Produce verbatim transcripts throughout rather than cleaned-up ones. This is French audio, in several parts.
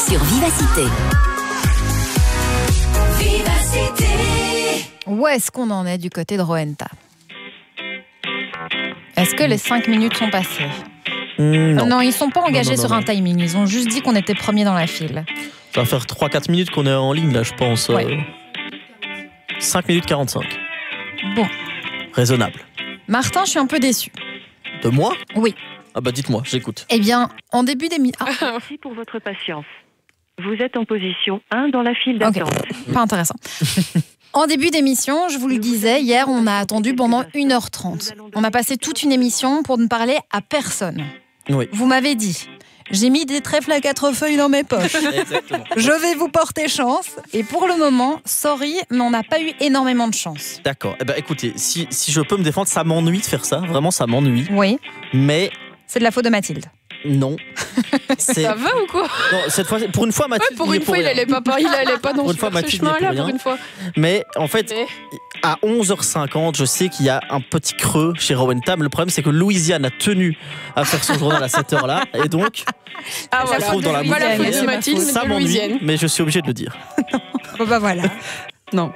sur Vivacité. Vivacité. Où est-ce qu'on en est du côté de Rowenta? Est-ce que les cinq minutes sont passées? Mmh, non. Non, ils ne sont pas engagés Non, non, non, sur non. un timing. Ils ont juste dit qu'on était premier dans la file. Ça va faire trois quatre minutes qu'on est en ligne là, je pense. Ouais. Euh, cinq minutes quarante-cinq. Bon, Raisonnable. Martin, je suis un peu déçue. De moi? Oui. Ah bah dites-moi, j'écoute. Eh bien, en début d'émission... Ah, Merci pour votre patience. Vous êtes en position un dans la file ok, d'attente. pas intéressant. En début d'émission, je vous le disais, hier, on a attendu pendant une heure trente. On a passé toute une émission pour ne parler à personne. Oui. Vous m'avez dit, j'ai mis des trèfles à quatre feuilles dans mes poches. Exactement. Je vais vous porter chance. Et pour le moment, sorry, mais on n'a pas eu énormément de chance. D'accord. Eh ben écoutez, si, si je peux me défendre, ça m'ennuie de faire ça. Vraiment, ça m'ennuie. Oui, Mais c'est de la faute de Mathilde. non. C'est... Ça va ou quoi? Non, cette fois, pour une fois, Mathilde. Ouais, pour il est une fois, il rien. allait pas, par- il allait pas dans Pour ce une fois, ce Mathilde n'y est chemin-là, pour pour rien. une fois. Mais en fait, Mais- à onze heures cinquante, je sais qu'il y a un petit creux chez Rowenta. Mais le problème, c'est que Louisiane a tenu à faire son journal à cette heure-là. Et donc, Ah se voilà, trouve dans la pas la faute Louisiane, de Mathilde, ça mais de m'ennuie. Louisiane. Mais je suis obligé de le dire. Bon bah voilà. Non.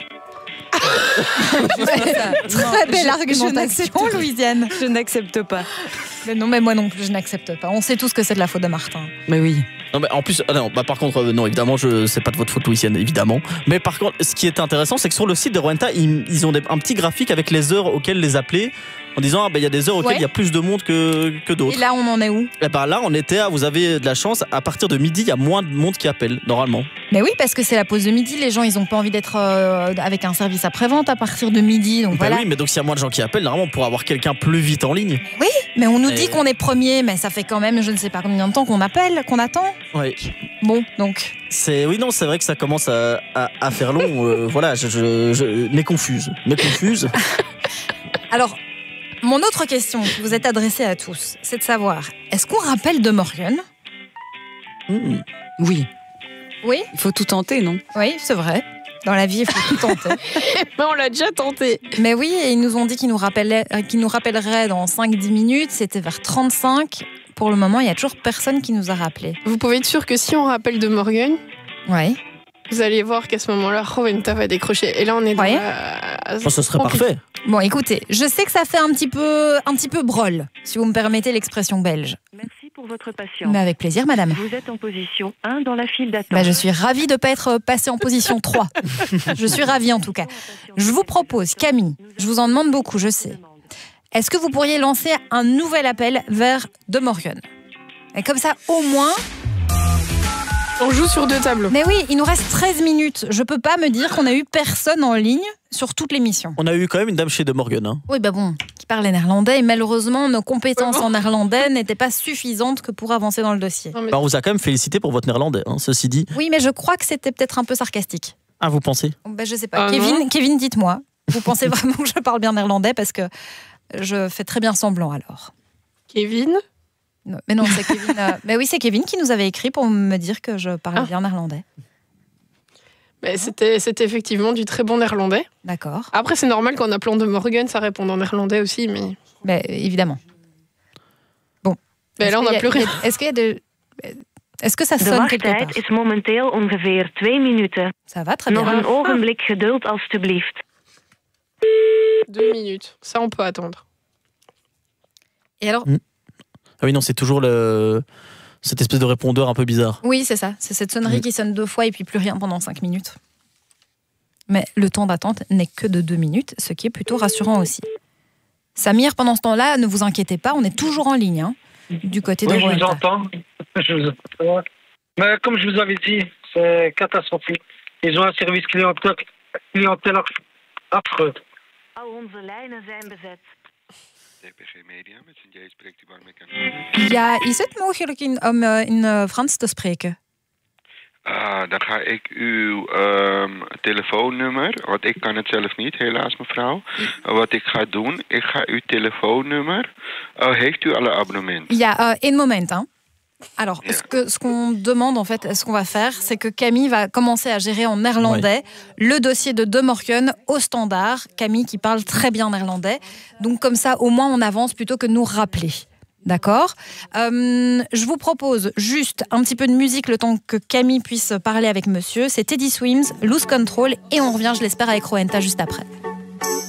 Très belle argumentation, Louisiane. Je n'accepte pas. Mais non, mais moi non plus, je n'accepte pas. On sait tous que c'est de la faute de Martin. Mais oui. Non, mais en plus, ah non, bah par contre, euh, non, évidemment, je, c'est pas de votre faute, Louisiane, évidemment. Mais par contre, ce qui est intéressant, c'est que sur le site de Rowenta, ils, ils ont des- un petit graphique avec les heures auxquelles les appeler, en disant, ah ben il y a des heures auxquelles il Ouais. y a plus de monde que, que d'autres. Et là, on en est où? Et ben là, on était, à, vous avez de la chance, à partir de midi, il y a moins de monde qui appelle, normalement. Mais oui, parce que c'est la pause de midi. Les gens, ils n'ont pas envie d'être euh, avec un service après-vente à partir de midi. Donc Ben voilà. oui, mais donc s'il y a moins de gens qui appellent, normalement, on pourra avoir quelqu'un plus vite en ligne. Mais on nous Et- dit qu'on est premier, mais ça fait quand même, je ne sais pas combien de temps qu'on appelle, qu'on attend. Oui. Bon, donc. C'est, oui, non, c'est vrai que ça commence à, à, à faire long. euh, voilà, je, je, je, mais confuse. Mais confuse. Alors, mon autre question qui vous est adressée à tous, c'est de savoir, est-ce qu'on rappelle de Morgan? Hmm. Oui. Oui, Il faut tout tenter, non? oui, c'est vrai. Dans la vie, il faut tout tenter. Mais on l'a déjà tenté. Mais oui, et ils nous ont dit qu'ils nous, rappelaient- euh, qu'ils nous rappelleraient dans cinq dix minutes. C'était vers trente-cinq. Pour le moment, il n'y a toujours personne qui nous a rappelé. Vous pouvez être sûr que si on rappelle de Morgan, Oui. vous allez voir qu'à ce moment-là, Rowenta va décrocher. Et là, on est dans Ouais. la... Oh, ce serait compliqué. parfait. Bon, écoutez, je sais que ça fait un petit peu, un petit peu brol, si vous me permettez l'expression belge. Merci pour votre patience. Mais avec plaisir, madame. Vous êtes en position un dans la file d'attente. Bah, je suis ravie de ne pas être passée en position trois. Je suis ravie en tout cas. Je vous propose, Camille, je vous en demande beaucoup, je sais. Est-ce que vous pourriez lancer un nouvel appel vers De Morgan? Et comme ça, au moins... On joue sur deux tableaux. Mais oui, il nous reste treize minutes. Je peux pas me dire qu'on a eu personne en ligne sur toute l'émission. On a eu quand même une dame chez De Morgan. Hein. Oui, bah bon, qui parlait néerlandais. Et malheureusement, nos compétences Comment en néerlandais n'étaient pas suffisantes que pour avancer dans le dossier. Non, mais- Bah, on vous a quand même félicité pour votre néerlandais, hein, ceci dit. Oui, mais je crois que c'était peut-être un peu sarcastique. Ah, vous pensez? Bah, je sais pas. Ah Kevin, non Kevin, dites-moi. Vous pensez vraiment que je parle bien néerlandais? Parce que je fais très bien semblant alors. Kevin, Non, mais non, c'est Kevin. euh, Mais oui, c'est Kevin qui nous avait écrit pour me dire que je parlais Ah. bien néerlandais. mais c'était, c'était effectivement du très bon néerlandais. D'accord. Après, c'est normal qu'en appelant de Morgan, ça réponde en néerlandais aussi, mais, Mais évidemment. Bon. mais Est-ce là, on qu'il y n'a a- plus rien. Est-ce qu'il y a de... Est-ce que ça De sonne quelque part? wachttijd is momenteel ongeveer twee minuten. Ça va très Nog bien. een ogenblik geduld, alstublieft. Deux minutes. Ça, on peut attendre. Et alors, Ah oui, non, c'est toujours le... cette espèce de répondeur un peu bizarre. oui, c'est ça. C'est cette sonnerie Mm. qui sonne deux fois et puis plus rien pendant cinq minutes. Mais le temps d'attente n'est que de deux minutes, ce qui est plutôt rassurant aussi. Samir, pendant ce temps-là, ne vous inquiétez pas, on est toujours en ligne, hein, du côté de Oui, je vous Rowenta. entends. Je vous entends. Mais comme je vous avais dit, c'est catastrophique. Ils ont un service clientèle, clientèle affreux. Al onze lijnen zijn bezet. D P G Media, met Sint-J spreekt u waarmee kan Ja, is het mogelijk in, om uh, in uh, Frans te spreken? Ah, dan ga ik uw um, telefoonnummer, want ik kan het zelf niet, helaas mevrouw. Wat ik ga doen, ik ga uw telefoonnummer. Oh, heeft u alle abonnementen? Il y a euh, un moment, hein. Alors, Yeah. ce que ce qu'on demande en fait, ce qu'on va faire, c'est que Camille va commencer à gérer en néerlandais le dossier de De Morgan au standard. Camille qui parle très bien néerlandais, donc comme ça, au moins, on avance plutôt que de nous rappeler. D'accord. Euh, je vous propose juste un petit peu de musique le temps que Camille puisse parler avec monsieur. C'est Teddy Swims, Lose Control, et on revient, je l'espère, avec Rowenta juste après.